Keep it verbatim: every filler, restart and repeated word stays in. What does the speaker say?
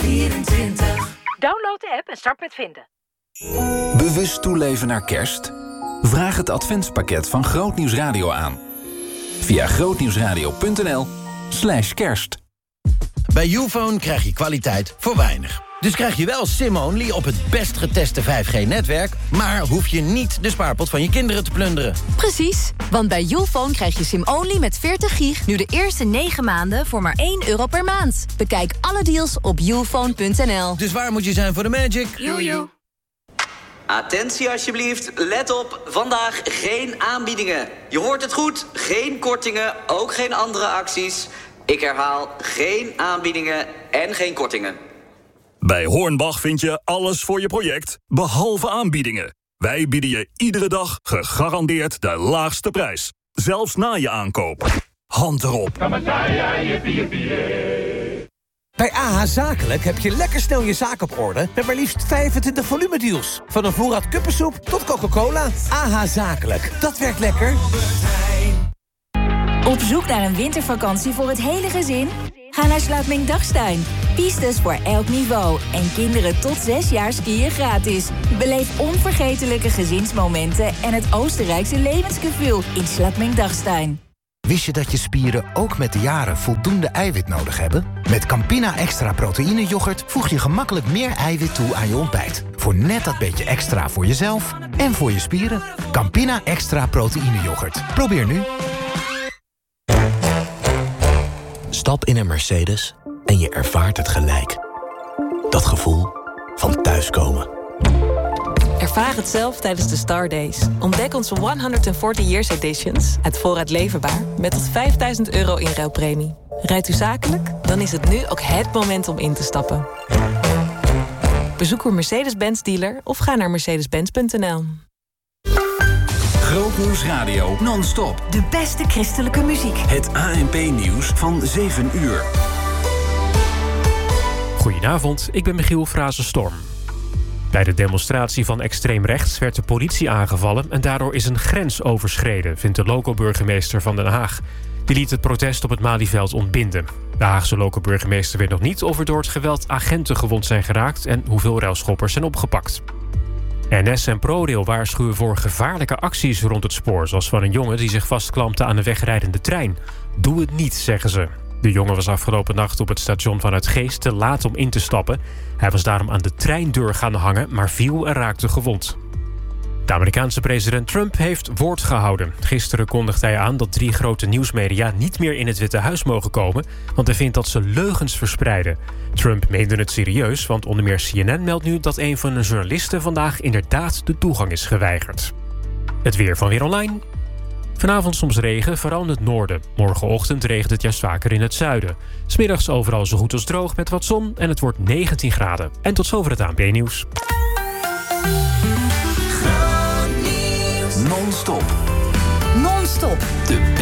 vierentwintig. Download de app en start met vinden. Bewust toeleven naar kerst? Vraag het adventspakket van Grootnieuws Radio aan. Via grootnieuwsradio.nl slash kerst. Bij Youfone krijg je kwaliteit voor weinig. Dus krijg je wel SIM-only op het best geteste vijf G-netwerk... maar hoef je niet de spaarpot van je kinderen te plunderen. Precies, want bij Youfone krijg je SIM-only met veertig gig... nu de eerste negen maanden voor maar één euro per maand. Bekijk alle deals op youfone punt n l. Dus waar moet je zijn voor de magic? Jojo. Attentie alsjeblieft, let op, vandaag geen aanbiedingen. Je hoort het goed, geen kortingen, ook geen andere acties. Ik herhaal, geen aanbiedingen en geen kortingen. Bij Hornbach vind je alles voor je project, behalve aanbiedingen. Wij bieden je iedere dag gegarandeerd de laagste prijs. Zelfs na je aankoop. Hand erop. Bij A H Zakelijk heb je lekker snel je zaak op orde... met maar liefst vijfentwintig volumedeals. Van een voorraad kuppensoep tot Coca-Cola. A H Zakelijk, dat werkt lekker. Op zoek naar een wintervakantie voor het hele gezin? Ga naar Slaapming-Dachstein. Pistes voor elk niveau. En kinderen tot zes jaar skiën gratis. Beleef onvergetelijke gezinsmomenten... en het Oostenrijkse levensgevoel in Slaapming-Dachstein. Wist je dat je spieren ook met de jaren voldoende eiwit nodig hebben? Met Campina Extra Proteïne Yoghurt voeg je gemakkelijk meer eiwit toe aan je ontbijt. Voor net dat beetje extra voor jezelf en voor je spieren. Campina Extra Proteïne Yoghurt. Probeer nu. Stap in een Mercedes en je ervaart het gelijk. Dat gevoel van thuiskomen. Ervaar het zelf tijdens de Star Days. Ontdek onze honderdveertig Years Editions uit voorraad leverbaar... met tot vijfduizend euro inruilpremie. Rijdt u zakelijk? Dan is het nu ook het moment om in te stappen. Bezoek uw Mercedes-Benz dealer of ga naar mercedes benz punt n l. Grootnieuws Radio non-stop. De beste christelijke muziek. Het A N P-nieuws van zeven uur. Goedenavond, ik ben Michiel Frazenstorm. Bij de demonstratie van extreem rechts werd de politie aangevallen... en daardoor is een grens overschreden, vindt de loco-burgemeester van Den Haag. Die liet het protest op het Malieveld ontbinden. De Haagse loco-burgemeester weet nog niet of er door het geweld agenten gewond zijn geraakt... en hoeveel ruilschoppers zijn opgepakt. N S en ProRail waarschuwen voor gevaarlijke acties rond het spoor... zoals van een jongen die zich vastklampte aan een wegrijdende trein. Doe het niet, zeggen ze. De jongen was afgelopen nacht op het station van Uitgeest te laat om in te stappen. Hij was daarom aan de treindeur gaan hangen, maar viel en raakte gewond. De Amerikaanse president Trump heeft woord gehouden. Gisteren kondigde hij aan dat drie grote nieuwsmedia niet meer in het Witte Huis mogen komen... want hij vindt dat ze leugens verspreiden. Trump meende het serieus, want onder meer C N N meldt nu... dat een van de journalisten vandaag inderdaad de toegang is geweigerd. Het weer van Weer Online. Vanavond soms regen, vooral in het noorden. Morgenochtend regent het juist vaker in het zuiden. 's Middags overal zo goed als droog met wat zon en het wordt negentien graden. En tot zover het A N P-nieuws. Non-stop. Non-stop. De